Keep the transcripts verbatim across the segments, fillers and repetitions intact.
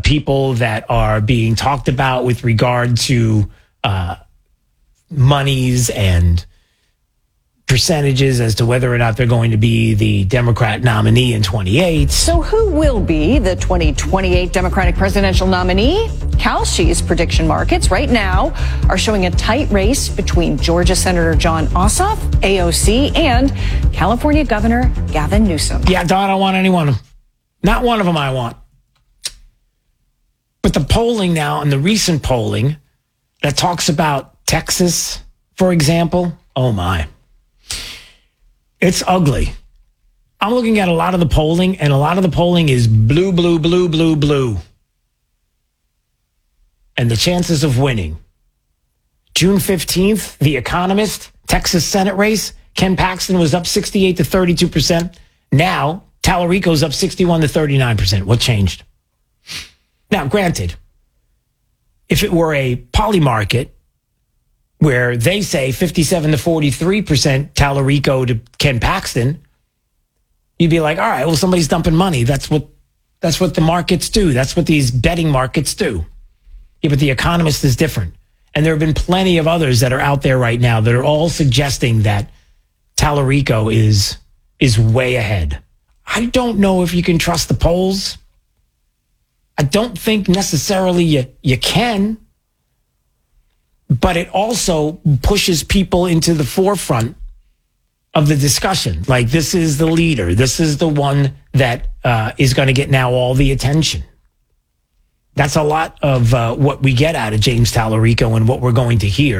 people that are being talked about with regard to uh, monies and percentages as to whether or not they're going to be the Democrat nominee in twenty-eight. So who will be the twenty twenty-eight Democratic presidential nominee? Kalshi's prediction markets right now are showing a tight race between Georgia Senator Jon Ossoff, A O C, and California Governor Gavin Newsom. Yeah, Don, I don't want any one of them. Not one of them I want. But the polling now, and the recent polling that talks about Texas, for example, oh my. It's ugly. I'm looking at a lot of the polling, and a lot of the polling is blue, blue, blue, blue, blue. And the chances of winning. June fifteenth, The Economist, Texas Senate race, Ken Paxton was up sixty-eight to thirty-two percent. Now, Tallarico's up sixty-one to thirty-nine percent. What changed? Now, granted, if it were a poly market, where they say fifty-seven to forty-three percent Tallarico to Ken Paxton, you'd be like, all right, well, somebody's dumping money. That's what that's what the markets do. That's what these betting markets do. Yeah, but The Economist is different. And there have been plenty of others that are out there right now that are all suggesting that Tallarico is, is way ahead. I don't know if you can trust the polls. I don't think necessarily you, you can. But it also pushes people into the forefront of the discussion. Like, this is the leader. This is the one that uh, is going to get now all the attention. That's a lot of uh, what we get out of James Tallarico and what we're going to hear.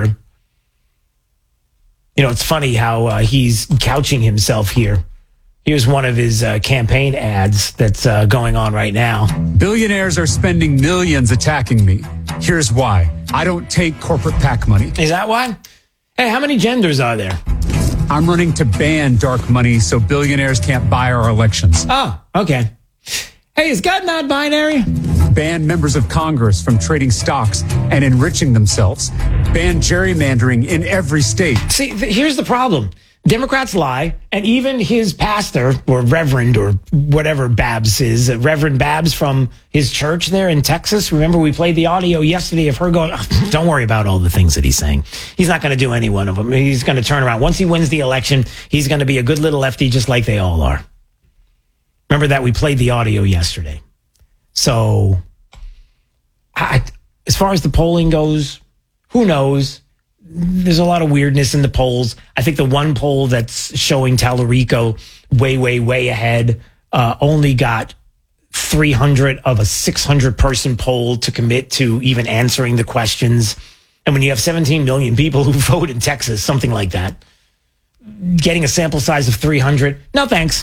You know, it's funny how uh, he's couching himself here. Here's one of his uh, campaign ads that's uh, going on right now. Billionaires are spending millions attacking me. Here's why. I don't take corporate PAC money. Is that why? Hey, how many genders are there? I'm running to ban dark money so billionaires can't buy our elections. Oh, okay. Hey, is God not binary? Ban members of Congress from trading stocks and enriching themselves. Ban gerrymandering in every state. See, th- here's the problem. Democrats lie, and even his pastor, or Reverend, or whatever Babs is, uh, Reverend Babs from his church there in Texas. Remember, we played the audio yesterday of her going, oh, don't worry about all the things that he's saying. He's not going to do any one of them. He's going to turn around. Once he wins the election, he's going to be a good little lefty just like they all are. Remember that we played the audio yesterday. So, I, as far as the polling goes, who knows? There's a lot of weirdness in the polls. I think the one poll that's showing Tallarico way, way, way ahead uh, only got three hundred of a six hundred person poll to commit to even answering the questions. And when you have seventeen million people who vote in Texas, something like that, getting a sample size of three hundred, no thanks.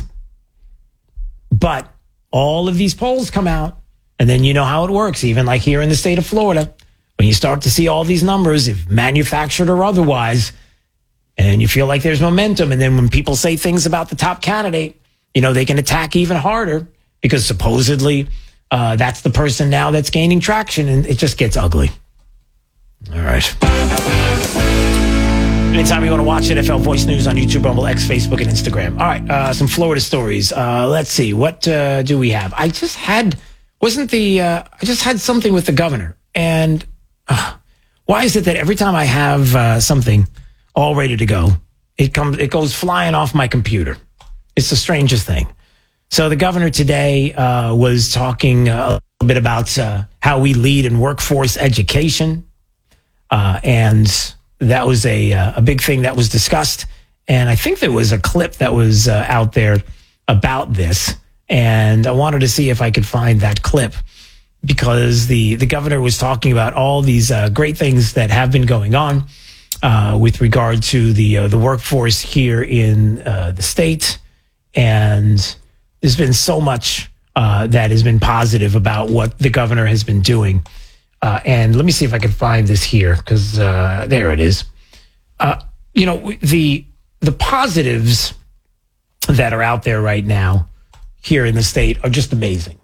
But all of these polls come out, and then you know how it works, even like here in the state of Florida. When you start to see all these numbers, if manufactured or otherwise, and you feel like there's momentum, and then when people say things about the top candidate, you know, they can attack even harder because supposedly uh, that's the person now that's gaining traction, and it just gets ugly. All right. Anytime you want to watch N F L Voice News on YouTube, Rumble, X, Facebook, and Instagram. All right, uh, some Florida stories. Uh, let's see. What uh, do we have? I just had, wasn't the, uh, I just had something with the governor, and Uh, why is it that every time I have uh, something all ready to go, it comes, it goes flying off my computer? It's the strangest thing. So the governor today uh, was talking a little bit about uh, how we lead in workforce education, uh, and that was a a big thing that was discussed. And I think there was a clip that was uh, out there about this, and I wanted to see if I could find that clip, because the, the governor was talking about all these uh, great things that have been going on uh, with regard to the uh, the workforce here in uh, the state. And there's been so much uh, that has been positive about what the governor has been doing. Uh, and let me see if I can find this here, because uh, there it is. Uh, you know, the the positives that are out there right now here in the state are just amazing.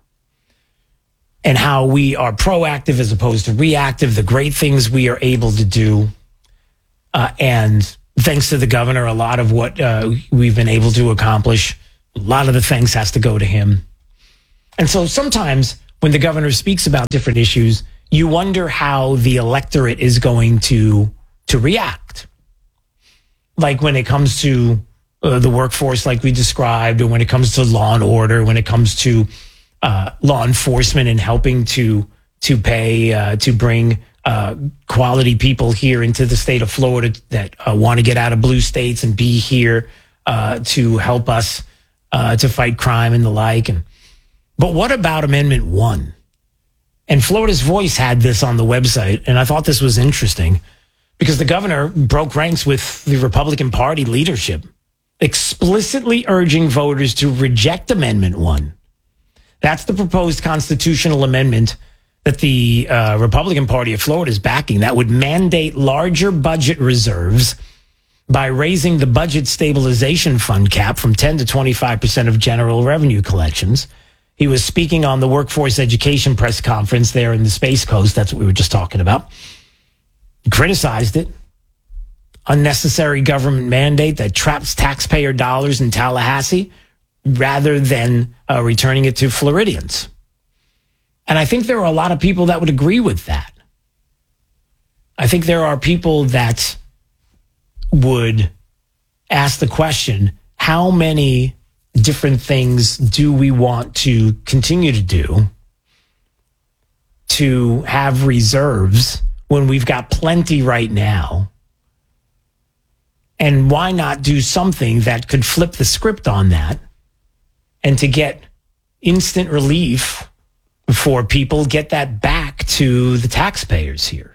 And how we are proactive as opposed to reactive, the great things we are able to do. Uh, and thanks to the governor, a lot of what uh, we've been able to accomplish, a lot of the thanks has to go to him. And so sometimes when the governor speaks about different issues, you wonder how the electorate is going to, to react. Like when it comes to uh, the workforce, like we described, or when it comes to law and order, when it comes to uh, law enforcement and helping to to pay, uh, to bring uh, quality people here into the state of Florida that uh, want to get out of blue states and be here uh, to help us uh, to fight crime and the like. And but what about Amendment One? And Florida's Voice had this on the website, and I thought this was interesting because the governor broke ranks with the Republican Party leadership, explicitly urging voters to reject Amendment One. That's the proposed constitutional amendment that the uh, Republican Party of Florida is backing that would mandate larger budget reserves by raising the budget stabilization fund cap from ten to twenty-five percent of general revenue collections. He was speaking on the workforce education press conference there in the Space Coast. That's what we were just talking about. He criticized it. Unnecessary government mandate that traps taxpayer dollars in Tallahassee rather than uh, returning it to Floridians. And I think there are a lot of people that would agree with that. I think there are people that would ask the question, how many different things do we want to continue to do to have reserves when we've got plenty right now? And why not do something that could flip the script on that and to get instant relief for people, get that back to the taxpayers here?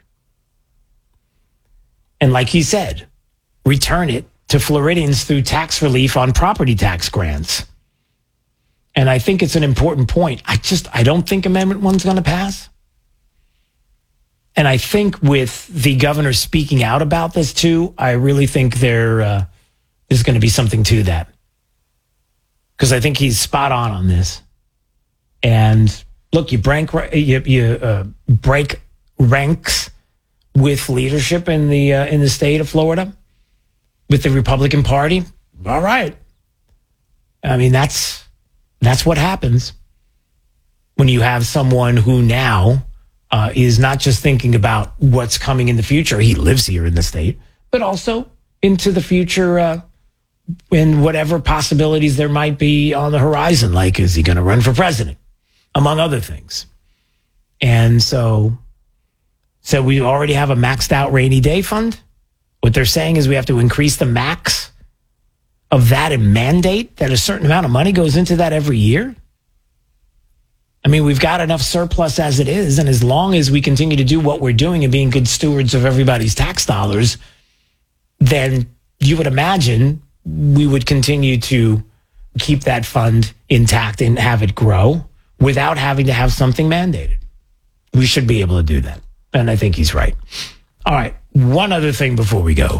And like he said, return it to Floridians through tax relief on property tax grants. And I think it's an important point. I just, I don't think Amendment One's going to pass. And I think with the governor speaking out about this too, I really think there uh, is going to be something to that. Because I think he's spot on on this. And look, you break, you, you uh, break ranks with leadership in the uh, in the state of Florida, with the Republican Party. All right. I mean, that's that's what happens when you have someone who now uh, is not just thinking about what's coming in the future. He lives here in the state, but also into the future uh, and whatever possibilities there might be on the horizon. Like, is he going to run for president, among other things? And so, so we already have a maxed out rainy day fund. What they're saying is we have to increase the max of that and mandate that a certain amount of money goes into that every year. I mean, we've got enough surplus as it is. And as long as we continue to do what we're doing and being good stewards of everybody's tax dollars, then you would imagine we would continue to keep that fund intact and have it grow without having to have something mandated. We should be able to do that. And I think he's right. All right. One other thing before we go.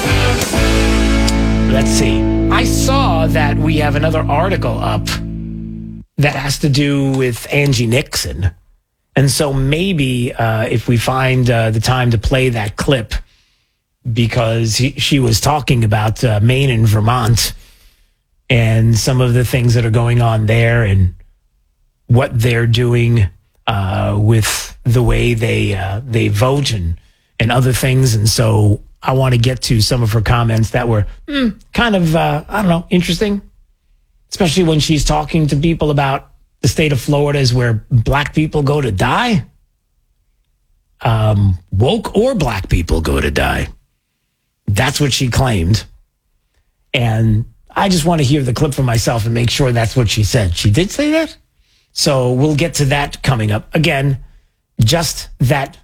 Let's see. I saw that we have another article up that has to do with Angie Nixon. And so maybe uh, if we find uh, the time to play that clip, because he, she was talking about uh, Maine and Vermont and some of the things that are going on there and what they're doing uh, with the way they uh, they vote and, and other things. And so I want to get to some of her comments that were mm, kind of, uh, I don't know, interesting, especially when she's talking to people about the state of Florida is where black people go to die. Um, woke or black people go to die. That's what she claimed. And I just want to hear the clip for myself and make sure that's what she said. She did say that? So we'll get to that coming up. Again, just that,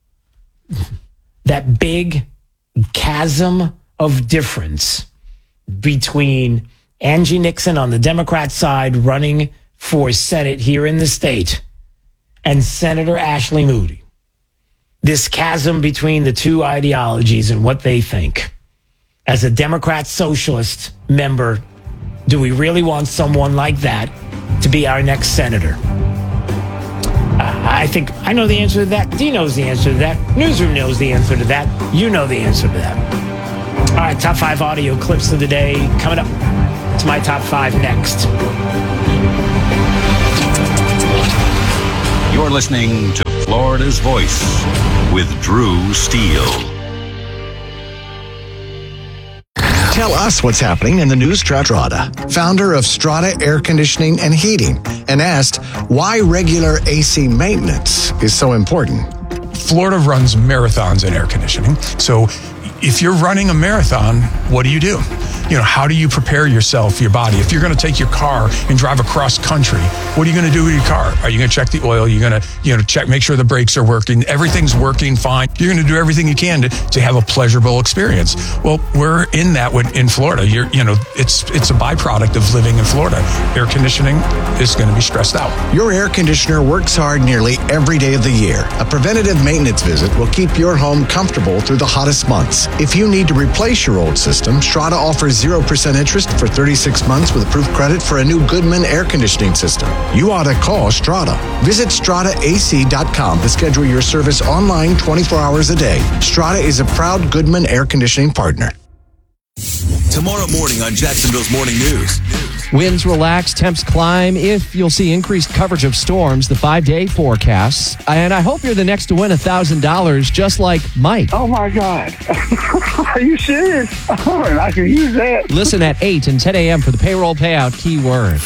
that big chasm of difference between Angie Nixon on the Democrat side running for Senate here in the state and Senator Ashley Moody. This chasm between the two ideologies and what they think. As a Democrat socialist member, do we really want someone like that to be our next senator? Uh, I think I know the answer to that. Dee knows the answer to that. Newsroom knows the answer to that. You know the answer to that. All right, top five audio clips of the day coming up. It's my top five next. You're listening to Florida's Voice with Drew Steele. Tell us what's happening in the news. Strata, founder of Strata Air Conditioning and Heating, and asked why regular A C maintenance is so important. Florida runs marathons in air conditioning. So if you're running a marathon, what do you do? You know, how do you prepare yourself, your body? If you're going to take your car and drive across country, what are you going to do with your car? Are you going to check the oil? You're going to, you know, check, make sure the brakes are working. Everything's working fine. You're going to do everything you can to, to have a pleasurable experience. Well, we're in that with, in Florida. You're, you know, it's it's a byproduct of living in Florida. Air conditioning is going to be stressed out. Your air conditioner works hard nearly every day of the year. A preventative maintenance visit will keep your home comfortable through the hottest months. If you need to replace your old system, Strata offers zero percent interest for thirty-six months with approved credit for a new Goodman air conditioning system. You ought to call Strata. Visit strata A C dot com to schedule your service online twenty-four hours a day. Strata is a proud Goodman air conditioning partner. Tomorrow morning on Jacksonville's Morning News. Winds relax, temps climb. If you'll see increased coverage of storms, the five-day forecasts. And I hope you're the next to win one thousand dollars, just like Mike. Oh, my God. Are you serious? Oh, and I can use that. Listen at eight and ten a.m. for the payroll payout keyword.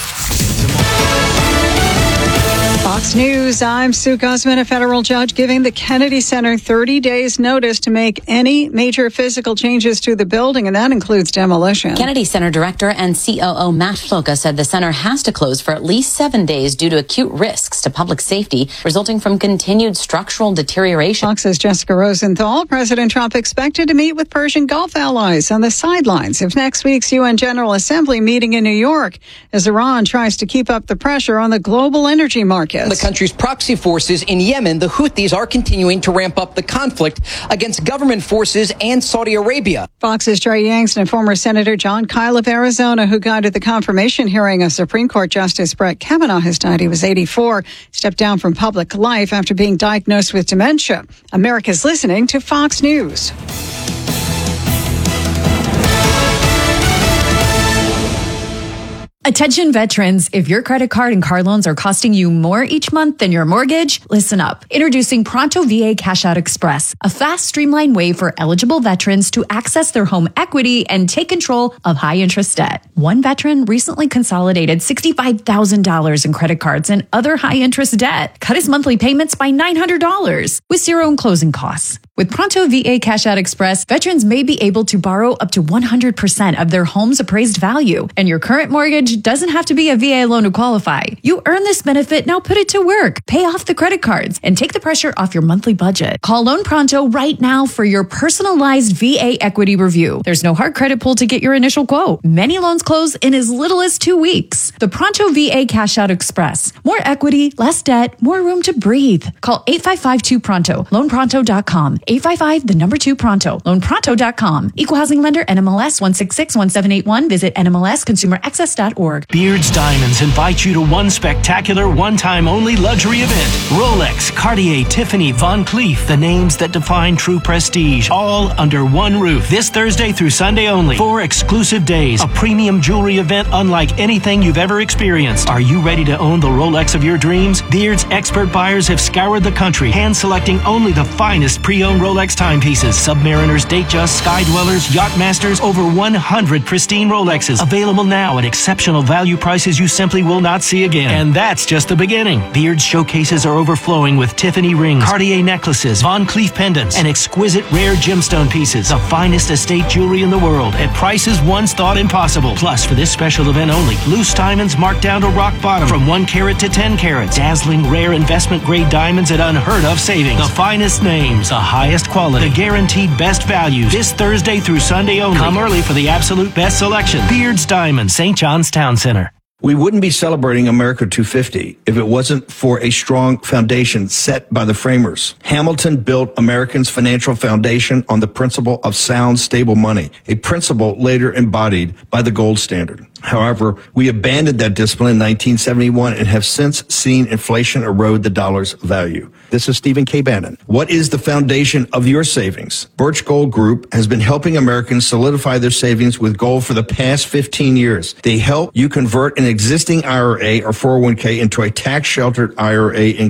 Fox News, I'm Sue Guzman. A federal judge giving the Kennedy Center thirty days notice to make any major physical changes to the building, and that includes demolition. Kennedy Center director and C O O Matt Floca said the center has to close for at least seven days due to acute risks to public safety resulting from continued structural deterioration. Fox's Jessica Rosenthal. President Trump expected to meet with Persian Gulf allies on the sidelines of next week's U N General Assembly meeting in New York as Iran tries to keep up the pressure on the global energy market. The country's proxy forces in Yemen, the Houthis, are continuing to ramp up the conflict against government forces and Saudi Arabia. Fox's Trey Yangst and former Senator John Kyle of Arizona, who guided the confirmation hearing of Supreme Court Justice Brett Kavanaugh, has died. He was eighty-four, stepped down from public life after being diagnosed with dementia. America's listening to Fox News. Attention veterans, if your credit card and car loans are costing you more each month than your mortgage, listen up. Introducing Pronto V A Cash Out Express, a fast, streamlined way for eligible veterans to access their home equity and take control of high-interest debt. One veteran recently consolidated sixty-five thousand dollars in credit cards and other high-interest debt, cut his monthly payments by nine hundred dollars with zero in closing costs. With Pronto V A Cash Out Express, veterans may be able to borrow up to one hundred percent of their home's appraised value, and your current mortgage doesn't have to be a V A loan to qualify. You earn this benefit, now put it to work. Pay off the credit cards and take the pressure off your monthly budget. Call Loan Pronto right now for your personalized V A equity review. There's no hard credit pull to get your initial quote. Many loans close in as little as two weeks. The Pronto V A Cash Out Express. More equity, less debt, more room to breathe. Call eight five five two Pronto, loan pronto dot com. eight five five, the number two Pronto, loan pronto dot com. Equal housing lender, N M L S one six six one seven eight one. Visit N M L S consumer access dot org. Beards Diamonds invite you to one spectacular, one-time only luxury event. Rolex, Cartier, Tiffany, Van Cleef, the names that define true prestige, all under one roof. This Thursday through Sunday only. Four exclusive days. A premium jewelry event unlike anything you've ever experienced. Are you ready to own the Rolex of your dreams? Beard's expert buyers have scoured the country, hand-selecting only the finest pre-owned Rolex timepieces. Submariners, Datejust, Sky Dwellers, Yacht Masters, over one hundred pristine Rolexes. Available now at exceptional value prices you simply will not see again. And that's just the beginning. Beard's showcases are overflowing with Tiffany rings, Cartier necklaces, Van Cleef pendants, and exquisite rare gemstone pieces. The finest estate jewelry in the world at prices once thought impossible. Plus, for this special event only, loose diamonds marked down to rock bottom from one carat to ten carats. Dazzling rare investment grade diamonds at unheard of savings. The finest names, the highest quality, the guaranteed best values. This Thursday through Sunday only. Come early for the absolute best selection. Beard's Diamonds, Saint John's Town Center. We wouldn't be celebrating America two fifty if it wasn't for a strong foundation set by the framers. Hamilton built Americans' financial foundation on the principle of sound, stable money, a principle later embodied by the gold standard. However, we abandoned that discipline in nineteen seventy-one and have since seen inflation erode the dollar's value. This is Stephen K. Bannon. What is the foundation of your savings? Birch Gold Group has been helping Americans solidify their savings with gold for the past fifteen years. They help you convert an existing I R A or four oh one k into a tax-sheltered I R A in gold.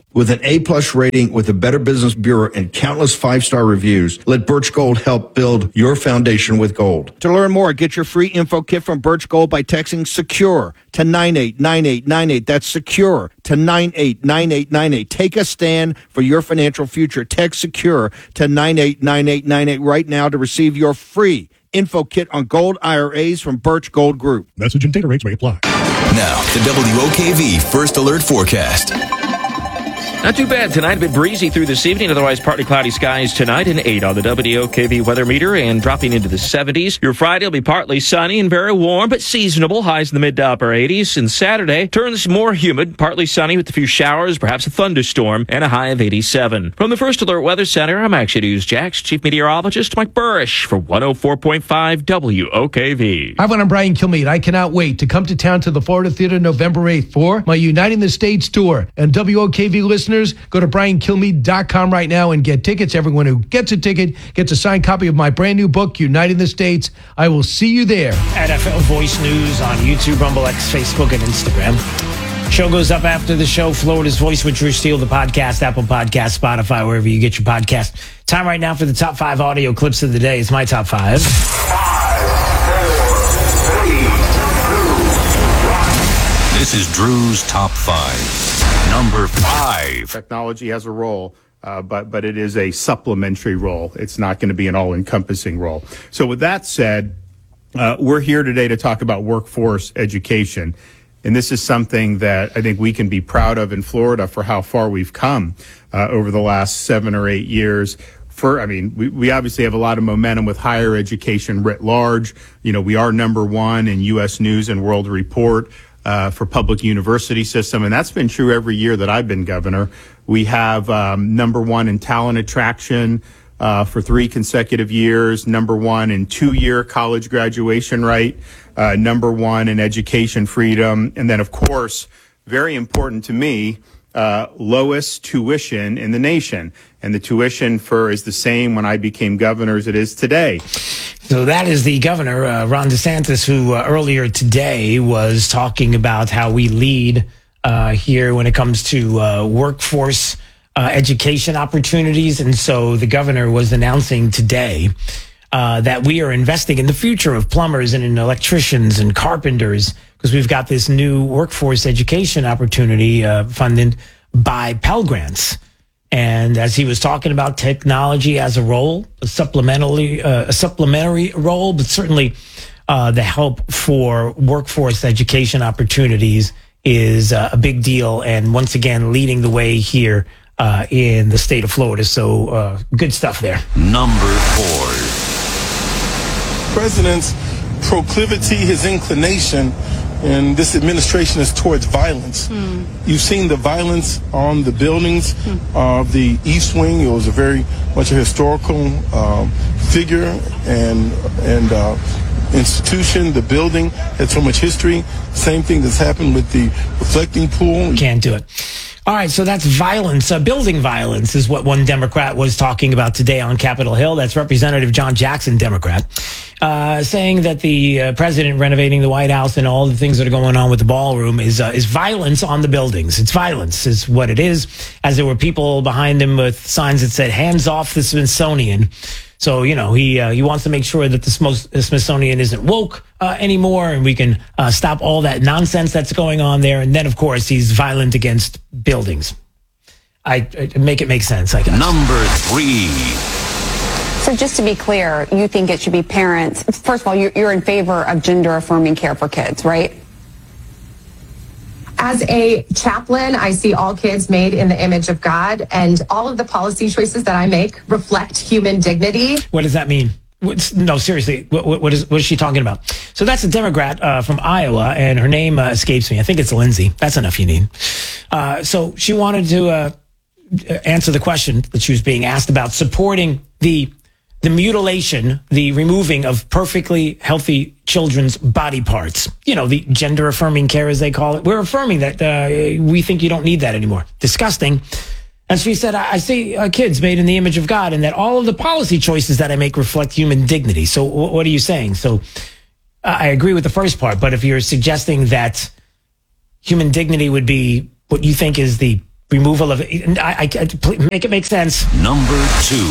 With an A-plus rating with the Better Business Bureau and countless five-star reviews, let Birch Gold help build your foundation with gold. To learn more, get your free info kit from Birch Gold by texting SECURE to nine eight nine eight nine eight. That's SECURE to nine eight nine eight nine eight. Take a stand for your financial future. Text SECURE to nine eight nine eight nine eight right now to receive your free info kit on gold I R As from Birch Gold Group. Message and data rates may apply. Now, the W O K V First Alert Forecast. Not too bad tonight. A bit breezy through this evening. Otherwise, partly cloudy skies tonight. An eight on the W O K V weather meter and dropping into the seventies. Your Friday will be partly sunny and very warm, but seasonable. Highs in the mid to upper eighties. And Saturday turns more humid, partly sunny with a few showers, perhaps a thunderstorm, and a high of eighty-seven. From the First Alert Weather Center, I'm Action News Jax Chief Meteorologist Mike Burrish for one oh four point five W O K V. Hi, everyone. I'm Brian Kilmeade. I cannot wait to come to town to the Florida Theater November eighth for my Uniting the States tour. And W O K V listeners, go to brian kilmeade dot com right now and get tickets. Everyone who gets a ticket gets a signed copy of my brand new book, Uniting the States. I will see you there. N F L Voice News on YouTube, Rumble, X, Facebook, and Instagram. Show goes up after the show. Florida's Voice with Drew Steele, the podcast, Apple Podcast, Spotify, wherever you get your podcast. Time right now for the top five audio clips of the day. It's my top five. This is Drew's Top five. Number five. Technology has a role, uh, but but it is a supplementary role. It's not going to be an all-encompassing role. So with that said, uh, we're here today to talk about workforce education. And this is something that I think we can be proud of in Florida for how far we've come uh, over the last seven or eight years. For, I mean, we, we obviously have a lot of momentum with higher education writ large. You know, we are number one in U S News and World Report uh, for public university system, and that's been true every year that I've been governor. We have um, number one in talent attraction uh, for three consecutive years, number one in two-year college graduation rate, uh, number one in education freedom, and then, of course, very important to me, uh, lowest tuition in the nation. And the tuition for is the same when I became governor as it is today. So that is the governor, uh, Ron DeSantis, who uh, earlier today was talking about how we lead uh, here when it comes to uh, workforce uh, education opportunities. And so the governor was announcing today uh, that we are investing in the future of plumbers and in electricians and carpenters, because we've got this new workforce education opportunity uh, funded by Pell Grants. And as he was talking about technology as a role, a supplementary, uh, a supplementary role, but certainly uh, the help for workforce education opportunities is uh, a big deal. And once again, leading the way here uh, in the state of Florida. So uh, good stuff there. Number four. President's proclivity, his inclination, and this administration is towards violence. Hmm. You've seen the violence on the buildings hmm. of the East Wing. It was a very much a historical um, figure and and uh, institution. The building had so much history. Same thing that's happened with the reflecting pool. Can't do it. All right, so that's violence. Uh, building violence is what one Democrat was talking about today on Capitol Hill. That's Representative John Jackson, Democrat, uh, saying that the uh, president renovating the White House and all the things that are going on with the ballroom is uh, is violence on the buildings. It's violence is what it is, as there were people behind him with signs that said, hands off the Smithsonian. So, you know, he uh, he wants to make sure that the, Sm- the Smithsonian isn't woke uh, anymore, and we can uh, stop all that nonsense that's going on there. And then, of course, he's violent against buildings. I, I make it make sense, I guess. Number three. So just to be clear, you think it should be parents. First of all, you're, you're in favor of gender-affirming care for kids, right? As a chaplain, I see all kids made in the image of God, and all of the policy choices that I make reflect human dignity. What does that mean? What's, no, seriously, what, what, is, what is she talking about? So that's a Democrat uh, from Iowa, and her name uh, escapes me. I think it's Lindsay. That's enough you need. Uh, so she wanted to uh, answer the question that she was being asked about supporting the the mutilation, the removing of perfectly healthy children's body parts. You know, the gender-affirming care, as they call it. We're affirming that uh, we think you don't need that anymore. Disgusting. And she said, I, I see uh, kids made in the image of God, and that all of the policy choices that I make reflect human dignity. So w- what are you saying? So uh, I agree with the first part, but if you're suggesting that human dignity would be what you think is the removal of it. I, I, I make it make sense. Number two.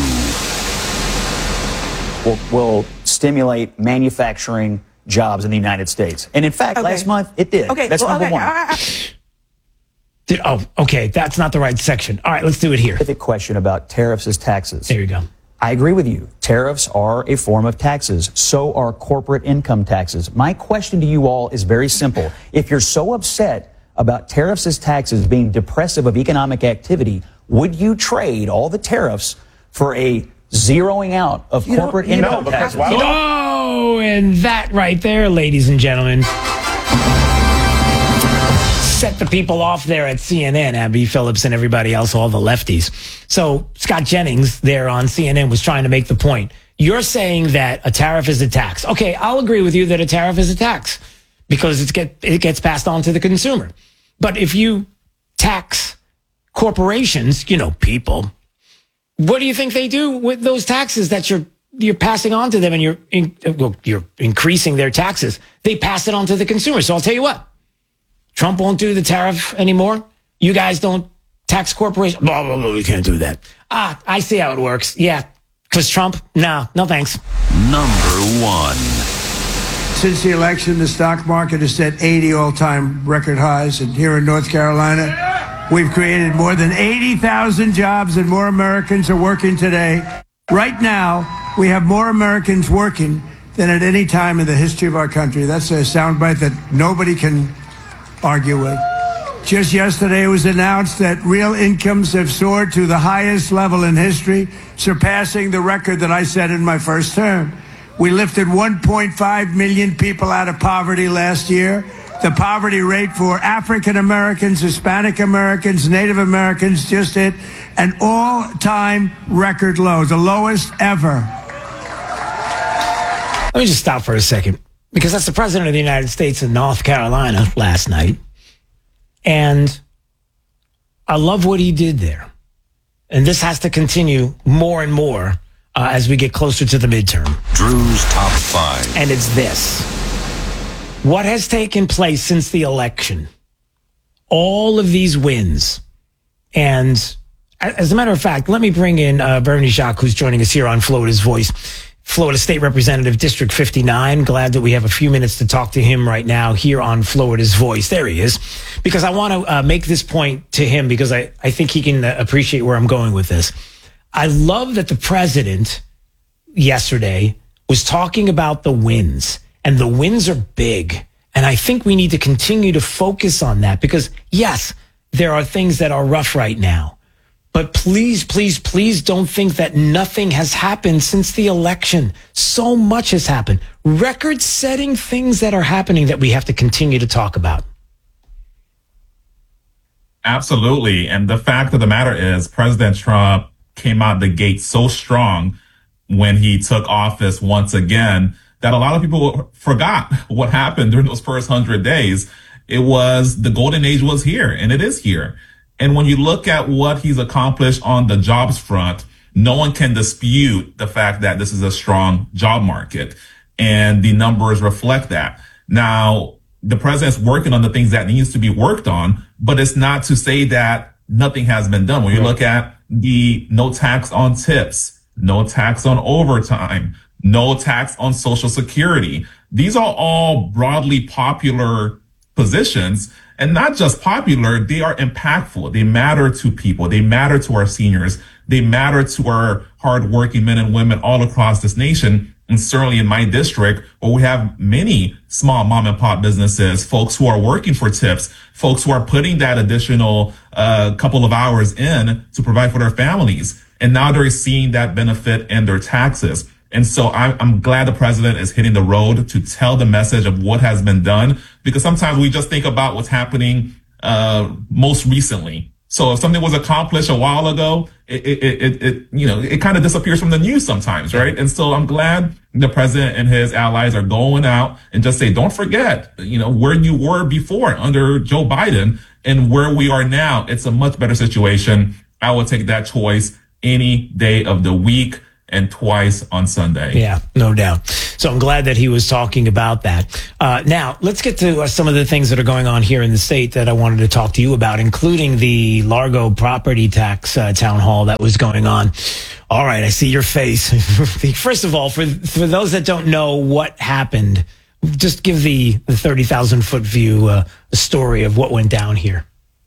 Will, will stimulate manufacturing jobs in the United States. And in fact, Okay. last month it did. Okay, That's well, number okay, one. I- I- Did, oh, okay. That's not the right section. All right, let's do it here. Specific question about tariffs as taxes. There you go. I agree with you. Tariffs are a form of taxes. So are corporate income taxes. My question to you all is very simple. If you're so upset about tariffs as taxes being depressive of economic activity, would you trade all the tariffs for a zeroing out of You know- corporate you know, income because taxes? why would- Oh, and that right there, ladies and gentlemen, set the people off there at C N N, Abby Phillips and everybody else, all the lefties. So Scott Jennings there on C N N was trying to make the point. You're saying that a tariff is a tax. Okay, I'll agree with you that a tariff is a tax because it's get, it gets passed on to the consumer. But if you tax corporations, you know, people, what do you think they do with those taxes that you're you're passing on to them and you're in, well, you're increasing their taxes? They pass it on to the consumer. So I'll tell you what. Trump won't do the tariff anymore. You guys don't tax corporations. Blah, blah, blah. We can't do that. Ah, I see how it works. Yeah. Because Trump, no, no thanks. Number one. Since the election, the stock market has set eighty all-time record highs. And here in North Carolina, we've created more than eighty thousand jobs and more Americans are working today. Right now, we have more Americans working than at any time in the history of our country. That's a soundbite that nobody can argue with. Just yesterday, it was announced that real incomes have soared to the highest level in history, surpassing the record that I set in my first term. We lifted one point five million people out of poverty last year. The poverty rate for African Americans, Hispanic Americans, Native Americans just hit an all-time record low, the lowest ever. Let me just stop for a second, because that's the president of the United States in North Carolina last night. And I love what he did there. And this has to continue more and more uh, as we get closer to the midterm. Drew's top five. And it's this. What has taken place since the election? All of these wins. And as a matter of fact, let me bring in uh, Bernie Jacques, who's joining us here on Florida's Voice. Florida State Representative, District fifty-nine. Glad that we have a few minutes to talk to him right now here on Florida's Voice. There he is. Because I want to uh, make this point to him because I, I think he can uh, appreciate where I'm going with this. I love that the president yesterday was talking about the wins, and the wins are big. And I think we need to continue to focus on that because, yes, there are things that are rough right now. But please, please, please don't think that nothing has happened since the election. So much has happened. Record-setting things that are happening that we have to continue to talk about. Absolutely. And the fact of the matter is President Trump came out the gate so strong when he took office once again that a lot of people forgot what happened during those first hundred days. It was the golden age was here, and it is here. And when you look at what he's accomplished on the jobs front, no one can dispute the fact that this is a strong job market, and the numbers reflect that. Now, the president's working on the things that needs to be worked on, but it's not to say that nothing has been done. When you look at the no tax on tips, no tax on overtime, no tax on Social Security, these are all broadly popular positions. And not just popular, they are impactful. They matter to people. They matter to our seniors. They matter to our hardworking men and women all across this nation. And certainly in my district, where we have many small mom and pop businesses, folks who are working for tips, folks who are putting that additional uh, couple of hours in to provide for their families. And now they're seeing that benefit in their taxes. And so I'm, I'm glad the president is hitting the road to tell the message of what has been done, because sometimes we just think about what's happening uh most recently. So if something was accomplished a while ago, it, it, it, it you know, it kind of disappears from the news sometimes, right? And so I'm glad the president and his allies are going out and just say, don't forget, you know, where you were before under Joe Biden and where we are now. It's a much better situation. I will take that choice any day of the week. and twice on Sunday. Yeah, no doubt. So I'm glad that he was talking about that. Uh, now, let's get to uh, some of the things that are going on here in the state that I wanted to talk to you about, including the Largo property tax uh, town hall that was going on. All right, I see your face. First of all, for for those that don't know what happened, just give the, the thirty thousand foot view, uh, a story of what went down here.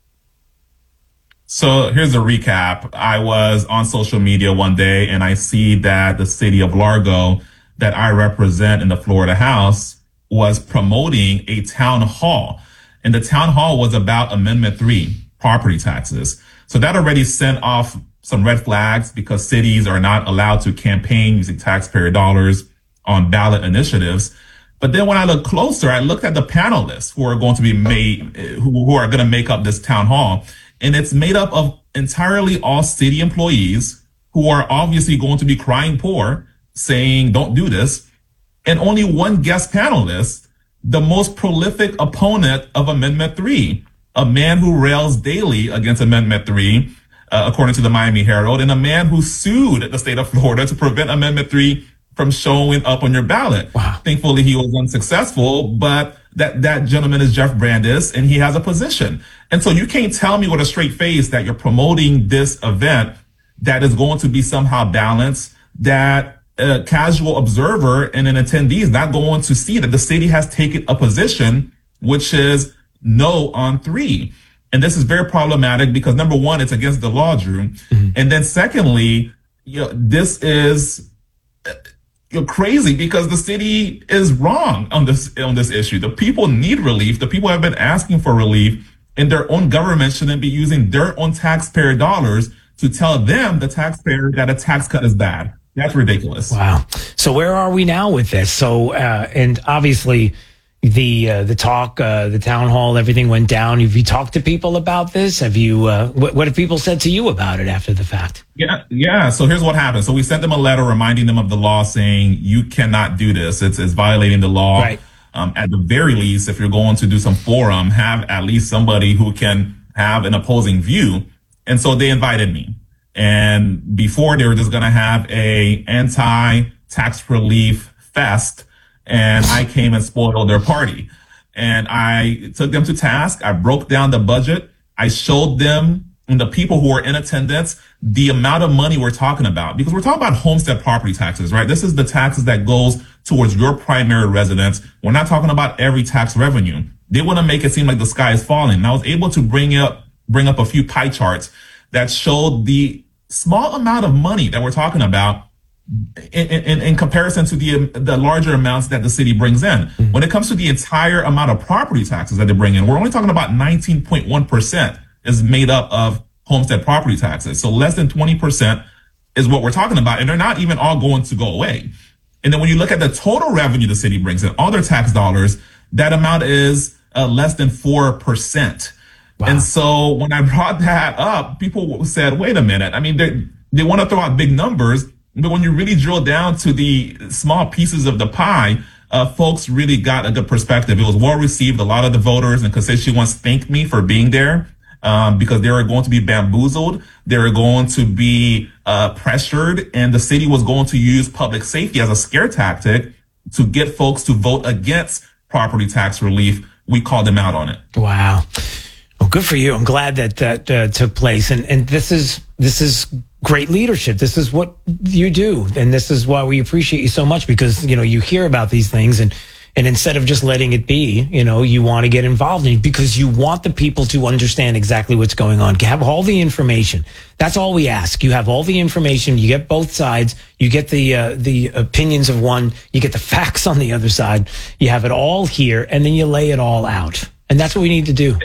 So here's a recap. I was on social media one day and I see that the city of Largo that I represent in the Florida House was promoting a town hall. And the town hall was about Amendment three, property taxes. So that already sent off some red flags because cities are not allowed to campaign using taxpayer dollars on ballot initiatives. But then when I look closer, I looked at the panelists who are going to be made, who, who are going to make up this town hall. And it's made up of entirely all city employees who are obviously going to be crying poor, saying, don't do this. And only one guest panelist, the most prolific opponent of Amendment three, a man who rails daily against Amendment three, uh, according to the Miami Herald, and a man who sued the state of Florida to prevent Amendment three from showing up on your ballot. Wow. Thankfully, he was unsuccessful, but that, that gentleman is Jeff Brandes, and he has a position. And so you can't tell me with a straight face that you're promoting this event that is going to be somehow balanced, that a casual observer and an attendee is not going to see that the city has taken a position, which is no on three. And this is very problematic because, number one, it's against the law, Drew. Mm-hmm. And then secondly, you know, this is you're crazy because the city is wrong on this on this issue. The people need relief. The people have been asking for relief, and their own government shouldn't be using their own taxpayer dollars to tell them, the taxpayer, that a tax cut is bad. That's ridiculous. Wow. So where are we now with this? So, uh, and obviously the, uh, the talk, uh, the town hall, everything went down. Have you talked to people about this? Have you, uh, what, what have people said to you about it after the fact? Yeah. Yeah. So here's what happened. So we sent them a letter reminding them of the law, saying you cannot do this. It's, it's violating the law. Right. Um, at the very least, if you're going to do some forum, have at least somebody who can have an opposing view. And so they invited me. And before, they were just going to have a anti-tax relief fest, and I came and spoiled their party. And I took them to task. I broke down the budget. I showed them and the people who are in attendance the amount of money we're talking about, because we're talking about homestead property taxes, right? This is the taxes that goes towards your primary residence. We're not talking about every tax revenue. They want to make it seem like the sky is falling. And I was able to bring up, bring up a few pie charts that showed the small amount of money that we're talking about in, in, in comparison to the the larger amounts that the city brings in. Mm-hmm. When it comes to the entire amount of property taxes that they bring in, we're only talking about nineteen point one percent is made up of homestead property taxes. So less than twenty percent is what we're talking about. And they're not even all going to go away. And then when you look at the total revenue the city brings in, all their tax dollars, that amount is uh, less than four percent. Wow. And so when I brought that up, people said, wait a minute. I mean, they, they want to throw out big numbers, but when you really drill down to the small pieces of the pie, uh, folks really got a good perspective. It was well received. A lot of the voters and constituents thanked me for being there, um, because they were going to be bamboozled. They were going to be, uh, pressured, and the city was going to use public safety as a scare tactic to get folks to vote against property tax relief. We called them out on it. Wow. Well, good for you. I'm glad that that uh, took place. And, and this is, this is great leadership. This is what you do. And this is why we appreciate you so much, because, you know, you hear about these things, and, and instead of just letting it be, you know, you want to get involved in it because you want the people to understand exactly what's going on. You have all the information. That's all we ask. You have all the information. You get both sides. You get the, uh, the opinions of one. You get the facts on the other side. You have it all here, and then you lay it all out. And that's what we need to do.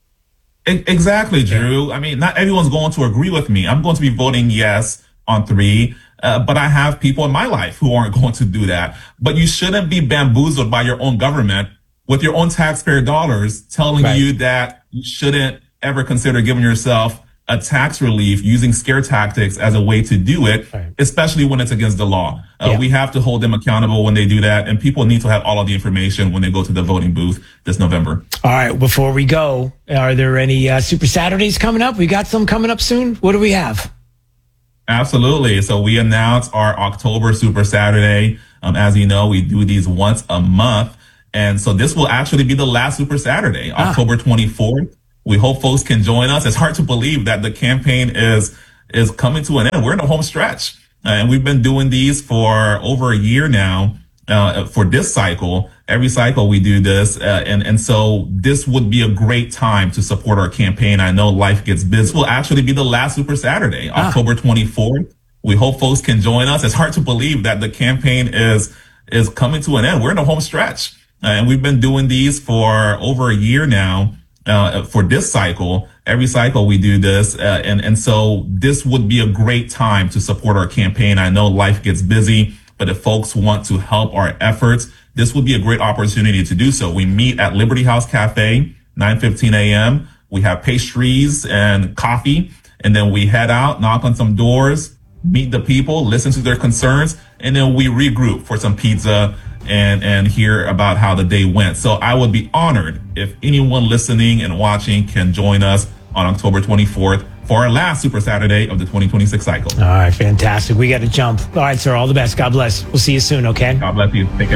Exactly, Drew. I mean, not everyone's going to agree with me. I'm going to be voting yes on three, uh, but I have people in my life who aren't going to do that. But you shouldn't be bamboozled by your own government with your own taxpayer dollars telling right. you that you shouldn't ever consider giving yourself a tax relief using scare tactics as a way to do it, right. especially when it's against the law. Uh, yeah. We have to hold them accountable when they do that, and people need to have all of the information when they go to the voting booth this November. All right, before we go, are there any uh, Super Saturdays coming up? We got some coming up soon? What do we have? Absolutely. So we announced our October Super Saturday. Um, as you know, we do these once a month. And so this will actually be the last Super Saturday, ah. October twenty-fourth. We hope folks can join us. It's hard to believe that the campaign is is coming to an end. We're in the home stretch. Uh, and we've been doing these for over a year now. Uh, for this cycle, every cycle we do this. Uh, and, and so this would be a great time to support our campaign. I know life gets busy. This will actually be the last Super Saturday, ah. October twenty-fourth. We hope folks can join us. It's hard to believe that the campaign is, is coming to an end. We're in the home stretch. Uh, and we've been doing these for over a year now. Uh, for this cycle, every cycle we do this. Uh, and, and so this would be a great time to support our campaign. I know life gets busy, but if folks want to help our efforts, this would be a great opportunity to do so. We meet at Liberty House Cafe, nine fifteen a.m. We have pastries and coffee, and then we head out, knock on some doors, meet the people, listen to their concerns, and then we regroup for some pizza and and hear about how the day went. So I would be honored if anyone listening and watching can join us on October twenty-fourth for our last Super Saturday of the twenty twenty-six cycle. All right, fantastic. We got to jump. All right, sir, all the best. God bless. We'll see you soon, okay? God bless you. Take care.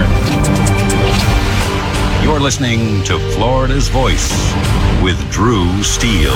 You're listening to Florida's Voice with Drew Steele.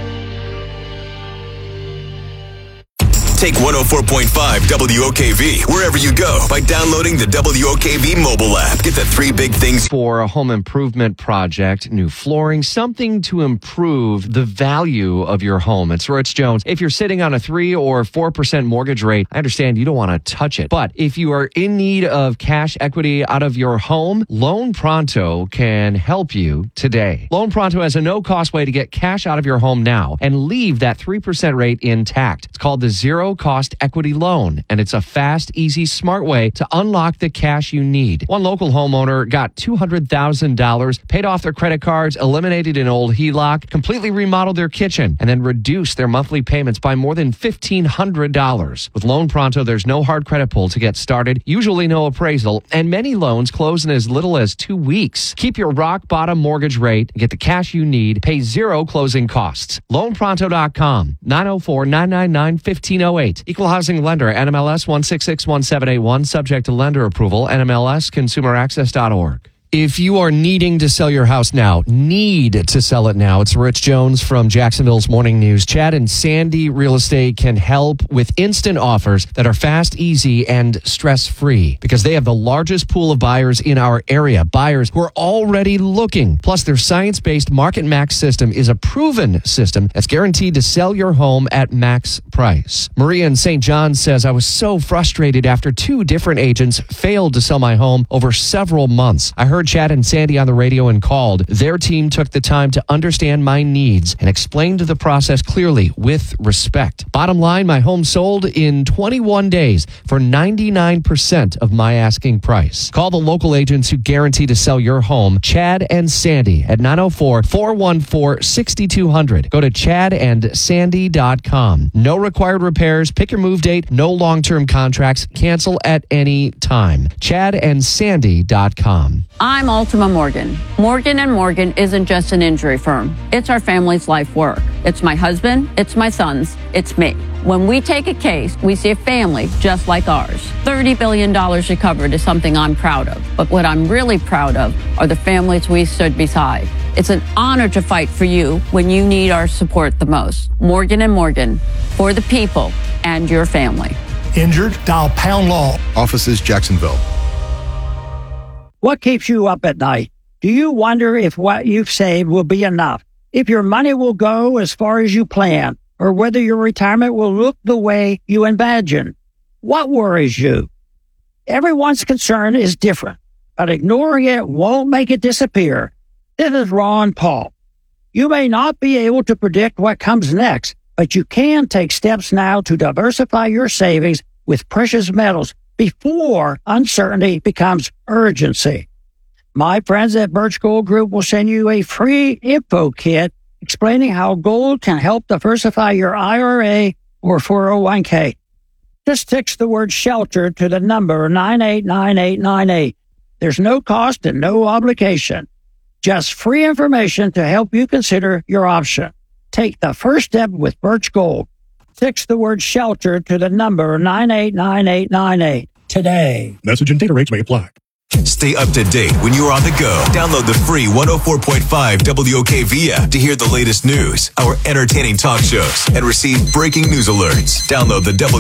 Take one oh four point five W O K V wherever you go by downloading the W O K V mobile app. Get the three big things. For a home improvement project, new flooring, something to improve the value of your home. It's Rich Jones. If you're sitting on a three or four percent mortgage rate, I understand you don't want to touch it. But if you are in need of cash equity out of your home, Loan Pronto can help you today. Loan Pronto has a no-cost way to get cash out of your home now and leave that three percent rate intact. It's called the Zero Cost Equity Loan, and it's a fast, easy, smart way to unlock the cash you need. One local homeowner got two hundred thousand dollars, paid off their credit cards, eliminated an old H E L O C, completely remodeled their kitchen, and then reduced their monthly payments by more than fifteen hundred dollars. With Loan Pronto, there's no hard credit pull to get started, usually no appraisal, and many loans close in as little as two weeks. Keep your rock bottom mortgage rate, get the cash you need, pay zero closing costs. loan pronto dot com, nine oh four, nine nine nine, one five oh eight. Equal housing lender, N M L S one six six one seven eight one, subject to lender approval, N M L S consumer access dot org. If you are needing to sell your house now, need to sell it now, it's Rich Jones from Jacksonville's Morning News. Chad and Sandy Real Estate can help with instant offers that are fast, easy, and stress-free because they have the largest pool of buyers in our area, buyers who are already looking. Plus, their science-based Market Max system is a proven system that's guaranteed to sell your home at max price. Maria in Saint John says, I was so frustrated after two different agents failed to sell my home over several months. I heard Chad and Sandy on the radio and called. Their team took the time to understand my needs and explained the process clearly with respect. Bottom line, my home sold in twenty-one days for ninety-nine percent of my asking price. Call the local agents who guarantee to sell your home, Chad and Sandy, at nine oh four, four one four, six two zero zero. Go to chad and sandy dot com. No required repairs, pick your move date, no long-term contracts, cancel at any time. chad and sandy dot com. I'm Ultima Morgan. Morgan and Morgan isn't just an injury firm. It's our family's life work. It's my husband, it's my sons, it's me. When we take a case, we see a family just like ours. thirty billion dollars recovered is something I'm proud of. But what I'm really proud of are the families we stood beside. It's an honor to fight for you when you need our support the most. Morgan and Morgan, for the people and your family. Injured? Dial Pound Law. Offices, Jacksonville. What keeps you up at night? Do you wonder if what you've saved will be enough? If your money will go as far as you plan? Or whether your retirement will look the way you imagine? What worries you? Everyone's concern is different, but ignoring it won't make it disappear. This is Ron Paul. You may not be able to predict what comes next, but you can take steps now to diversify your savings with precious metals before uncertainty becomes urgency. My friends at Birch Gold Group will send you a free info kit explaining how gold can help diversify your I R A or four oh one k. Just text the word shelter to the number nine eight nine eight nine eight. There's no cost and no obligation. Just free information to help you consider your option. Take the first step with Birch Gold. text the word shelter to the number nine eight nine eight nine eight today. Message and data rates may apply. Stay up to date when you're on the go. Download the free one oh four point five W O K V app to hear the latest news, our entertaining talk shows, and receive breaking news alerts. Download the W